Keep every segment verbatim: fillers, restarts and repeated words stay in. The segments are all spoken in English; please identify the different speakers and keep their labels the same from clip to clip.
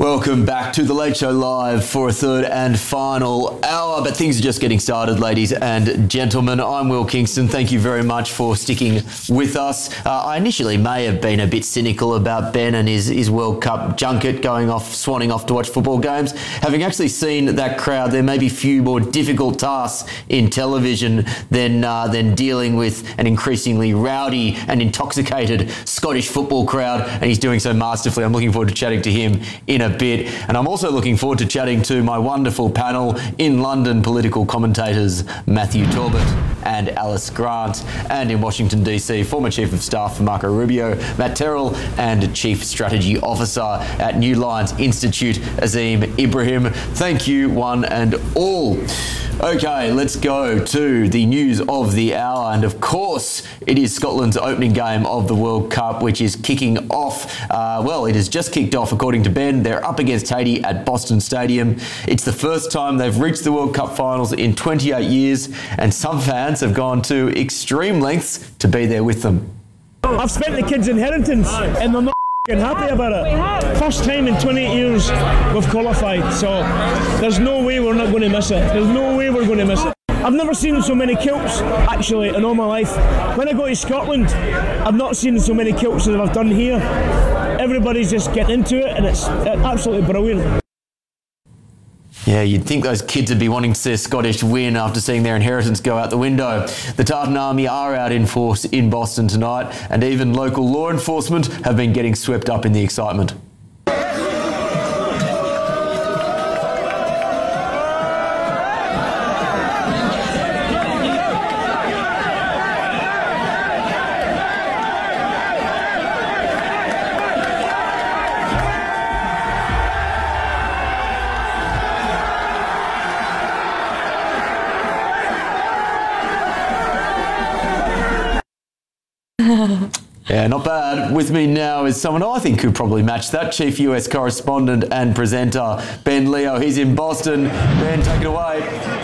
Speaker 1: Welcome back to The Late Show Live for a third and final hour, but things are just getting started, ladies and gentlemen. I'm Will Kingston. Thank you very much for sticking with us. Uh, I initially may have been a bit cynical about Ben and his, his World Cup junket going off, swanning off to watch football games. Having actually seen that crowd, there may be few more difficult tasks in television than, uh, than dealing with an increasingly rowdy and intoxicated Scottish football crowd, and he's doing so masterfully. I'm looking forward to chatting to him in a bit, and I'm also looking forward to chatting to my wonderful panel in London, political commentators Matthew Talbot and Alice Grant, and in Washington D C, former Chief of Staff for Marco Rubio, Matt Terrell, and Chief Strategy Officer at New Lines Institute, Azim Ibrahim. Thank you, one and all. Okay, let's go to the news of the hour, and of course it is Scotland's opening game of the World Cup, which is kicking off. Uh, well, it has just kicked off according to Ben. They're up against Haiti at Boston Stadium. It's the first time they've reached the World Cup finals in twenty-eight years, and some fans have gone to extreme lengths to be there with them.
Speaker 2: I've spent the kids' inheritance and they're not happy about it. First time in twenty-eight years we've qualified, so there's no way we're not going to miss it. There's no way we're going to miss it. I've never seen so many kilts, actually, in all my life. When I go to Scotland, I've not seen so many kilts as I've done here. Everybody's just getting into it, and it's absolutely brilliant.
Speaker 1: Yeah, you'd think those kids would be wanting to see a Scottish win after seeing their inheritance go out the window. The Tartan Army are out in force in Boston tonight, and even local law enforcement have been getting swept up in the excitement. Yeah, not bad. With me now is someone I think could probably match that, Chief U S correspondent and presenter, Ben Leo. He's in Boston. Ben, take it away.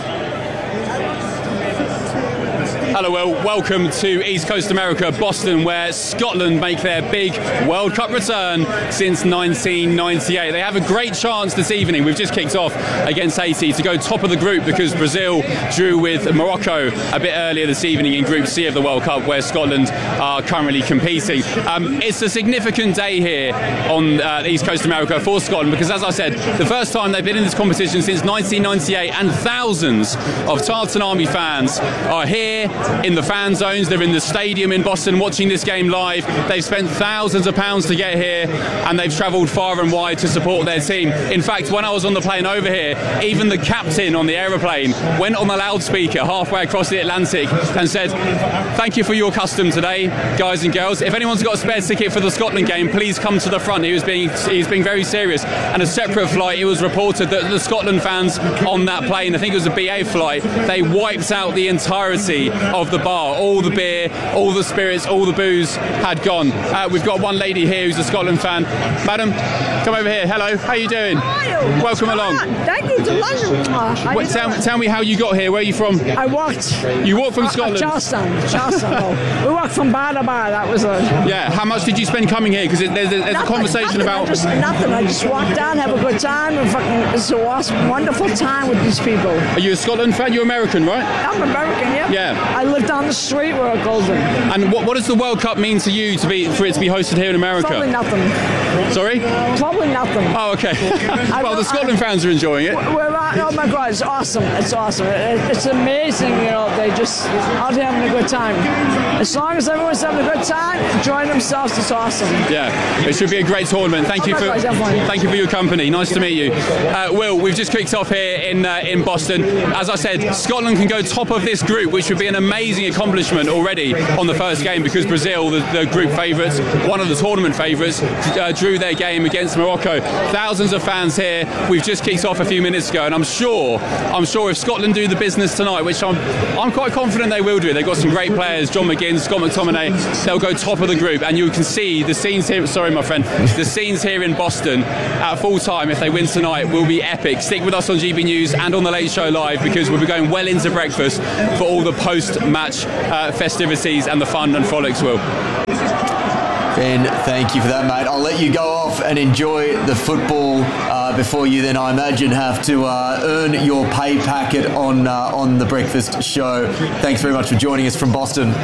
Speaker 3: Hello, well, welcome to East Coast America, Boston, where Scotland make their big World Cup return since nineteen ninety-eight. They have a great chance this evening. We've just kicked off against Haiti to go top of the group because Brazil drew with Morocco a bit earlier this evening in Group C of the World Cup, where Scotland are currently competing. Um, it's a significant day here on uh, East Coast America for Scotland because, as I said, the first time they've been in this competition since nineteen ninety-eight, and thousands of Tartan Army fans are here in the fan zones. They're in the stadium in Boston watching this game live. They've spent thousands of pounds to get here, and they've travelled far and wide to support their team. In fact, when I was on the plane over here, even the captain on the aeroplane went on the loudspeaker halfway across the Atlantic and said, "Thank you for your custom today, guys and girls. If anyone's got a spare ticket for the Scotland game, please come to the front." He was being he was being very serious. And a separate flight, it was reported that the Scotland fans on that plane, I think it was a B A flight, they wiped out the entirety of the bar. All the beer, all the spirits, all the booze had gone. Uh, we've got one lady here who's a Scotland fan. Madam, come over here. Hello, how are you doing?
Speaker 4: Hi.
Speaker 3: Welcome along.
Speaker 4: Thank you to London. Uh,
Speaker 3: Wait, tell, tell me how you got here. Where are you from?
Speaker 4: I walked.
Speaker 3: You walked from
Speaker 4: uh,
Speaker 3: Scotland?
Speaker 4: Charleston. Charleston. oh. We walked from bar to bar. That was a...
Speaker 3: Yeah, how much did you spend coming here? Because there's, there's
Speaker 4: nothing,
Speaker 3: a conversation
Speaker 4: nothing.
Speaker 3: about...
Speaker 4: I just, nothing. I just walked down, have a good time, and fucking, it's a awesome, wonderful time with these people.
Speaker 3: Are you a Scotland fan? You're American, right?
Speaker 4: I'm American, yeah.
Speaker 3: Yeah.
Speaker 4: I live down the street where it goes in.
Speaker 3: And what, what does the World Cup mean to you to be for it to be hosted here in America?
Speaker 4: Probably nothing.
Speaker 3: Sorry?
Speaker 4: Probably nothing.
Speaker 3: Oh, okay. Well, the Scotland fans are enjoying it.
Speaker 4: We're out, oh my God, it's awesome. It's awesome. It, it's amazing, you know, they just out here having a good time. As long as everyone's having a good time, enjoying themselves, it's awesome.
Speaker 3: Yeah, it should be a great tournament. Thank you
Speaker 4: Oh
Speaker 3: for
Speaker 4: my God, definitely.
Speaker 3: thank you for your company. Nice to meet you. Uh, Will, we've just kicked off here in uh, in Boston. As I said, Scotland can go top of this group, which would be an amazing accomplishment already on the first game because Brazil, the, the group favourites, one of the tournament favourites, uh, drew their game against Morocco. Thousands of fans here. We've just kicked off a few minutes ago, and I'm sure, I'm sure if Scotland do the business tonight, which I'm, I'm quite confident they will do. They've got some great players, John McGinn, Scott McTominay. They'll go top of the group, and you can see the scenes here. Sorry, my friend. The scenes here in Boston at full time, if they win tonight, will be epic. Stick with us on G B News and on the Late Show Live because we'll be going well into breakfast for all the post-match uh, festivities and the fun and frolics. Will.
Speaker 1: Ben, thank you for that, mate. I'll let you go off and enjoy the football uh, before you then, I imagine, have to uh, earn your pay packet on uh, on the breakfast show. Thanks very much for joining us from Boston.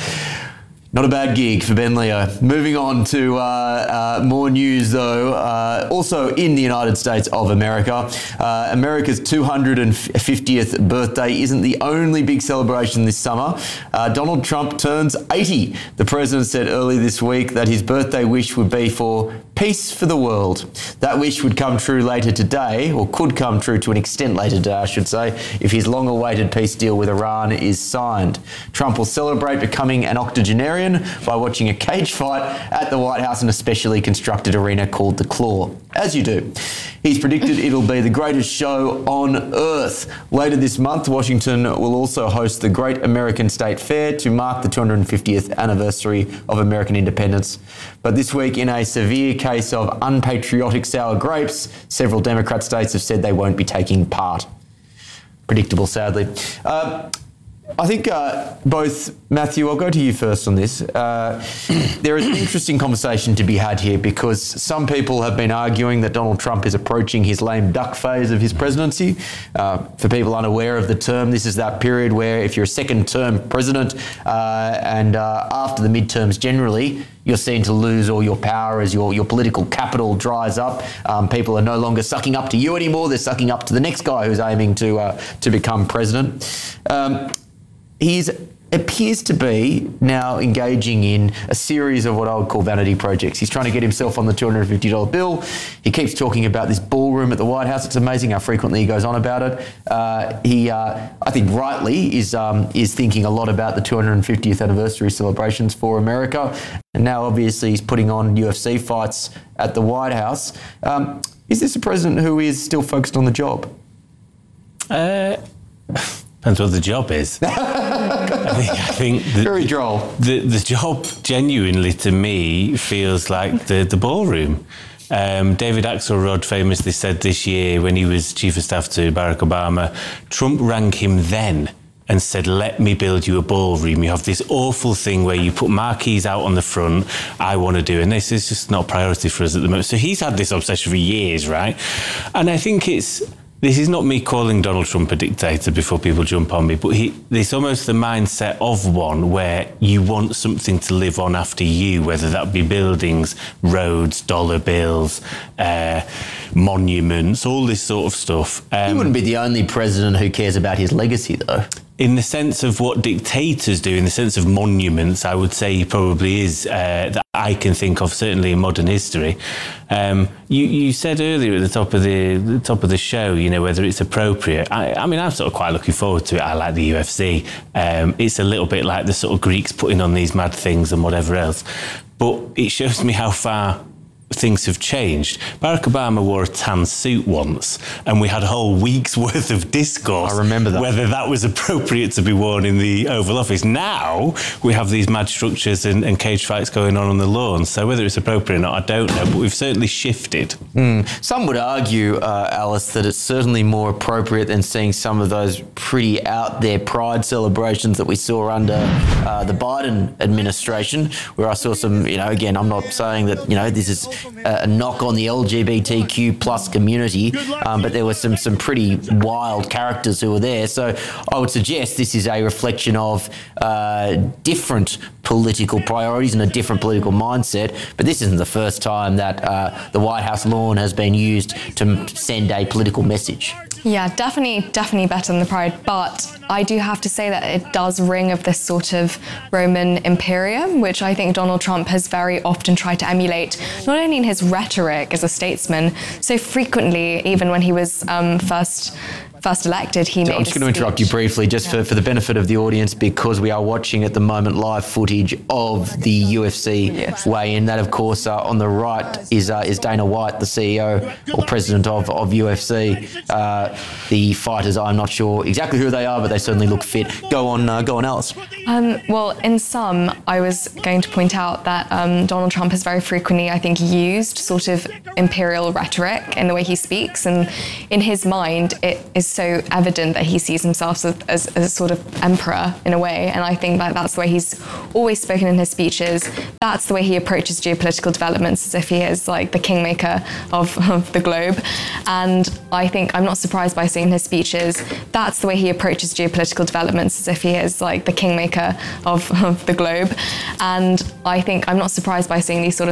Speaker 1: Not a bad gig for Ben Leo. Moving on to uh, uh, more news, though. Uh, also in the United States of America, uh, America's two hundred fiftieth birthday isn't the only big celebration this summer. Uh, Donald Trump turns eighty. The president said earlier this week that his birthday wish would be for peace for the world. That wish would come true later today, or could come true to an extent later today, I should say, if his long-awaited peace deal with Iran is signed. Trump will celebrate becoming an octogenarian by watching a cage fight at the White House in a specially constructed arena called The Claw, as you do. He's predicted it'll be the greatest show on earth. Later this month, Washington will also host the Great American State Fair to mark the two hundred fiftieth anniversary of American independence. But this week, in a severe case of unpatriotic sour grapes, several Democrat states have said they won't be taking part. Predictable, sadly. Uh, I think uh, both, Matthew, I'll go to you first on this. Uh, there is an interesting conversation to be had here because some people have been arguing that Donald Trump is approaching his lame duck phase of his presidency. Uh, for people unaware of the term, this is that period where if you're a second-term president uh, and uh, after the midterms generally, you're seen to lose all your power as your, your political capital dries up. Um, people are no longer sucking up to you anymore. They're sucking up to the next guy who's aiming to uh, to become president. Um, He appears to be now engaging in a series of what I would call vanity projects. He's trying to get himself on the two hundred fifty dollar bill. He keeps talking about this ballroom at the White House. It's amazing how frequently he goes on about it. Uh, he, uh, I think rightly, is um, is thinking a lot about the two hundred fiftieth anniversary celebrations for America. And now obviously he's putting on U F C fights at the White House. Um, is this a president who is still focused on the job?
Speaker 5: Uh... Depends what the job is. I think, I think the,
Speaker 1: Very droll.
Speaker 5: The, the job genuinely, to me, feels like the, the ballroom. Um, David Axelrod famously said this year when he was chief of staff to Barack Obama, Trump rang him then and said, let me build you a ballroom. You have this awful thing where you put marquees out on the front. I want to do, and this is just not a priority for us at the moment. So he's had this obsession for years, right? And I think it's, this is not me calling Donald Trump a dictator before people jump on me, but he, it's almost the mindset of one where you want something to live on after you, whether that be buildings, roads, dollar bills, uh, monuments, all this sort of stuff. Um,
Speaker 1: he wouldn't be the only president who cares about his legacy, though.
Speaker 5: In the sense of what dictators do, in the sense of monuments, I would say he probably is, uh, that I can think of, certainly in modern history. Um, you, you said earlier at the top of the, the top of the show, you know, whether it's appropriate. I, I mean, I'm sort of quite looking forward to it. I like the U F C. Um, it's a little bit like the sort of Greeks putting on these mad things and whatever else. But it shows me how far things have changed. Barack Obama wore a tan suit once, and we had a whole week's worth of discourse.
Speaker 1: I remember that.
Speaker 5: Whether that was appropriate to be worn in the Oval Office. Now we have these mad structures and, and cage fights going on on the lawn. So whether it's appropriate or not, I don't know. But we've certainly shifted.
Speaker 1: Mm. Some would argue, uh, Alice, that it's certainly more appropriate than seeing some of those pretty out there pride celebrations that we saw under uh, the Biden administration, where I saw some, you know, again, I'm not saying that, you know, this is a knock on the L G B T Q plus community, um, but there were some some pretty wild characters who were there. So I would suggest this is a reflection of uh, different political priorities and a different political mindset. But this isn't the first time that uh, the White House lawn has been used to send a political message.
Speaker 6: Yeah, definitely, definitely better than the Pride. But I do have to say that it does ring of this sort of Roman Imperium, which I think Donald Trump has very often tried to emulate, not only in his rhetoric as a statesman, so frequently, even when he was um, first first elected, he
Speaker 1: so
Speaker 6: made
Speaker 1: I'm just going to interrupt you briefly, just
Speaker 6: yeah.
Speaker 1: for, for the benefit of the audience, because we are watching at the moment live footage of the U F C
Speaker 6: yes.
Speaker 1: weigh-in. That, of course, uh, on the right is uh, is Dana White, the C E O or president of, of U F C. Uh, the fighters, I'm not sure exactly who they are, but they certainly look fit. Go on, uh, go on, Alice.
Speaker 6: Um, well, in sum, I was going to point out that um, Donald Trump has very frequently, I think, used sort of imperial rhetoric in the way he speaks, and in his mind, it is so evident that he sees himself as, as, as a sort of emperor in a way. And I think that that's the way he's always spoken in his speeches. That's the way he approaches geopolitical developments, as if he is like the kingmaker of, of the globe. And I think I'm not surprised by seeing his speeches. That's the way he approaches geopolitical developments, as if he is like the kingmaker of, of the globe. And I think I'm not surprised by seeing these sort of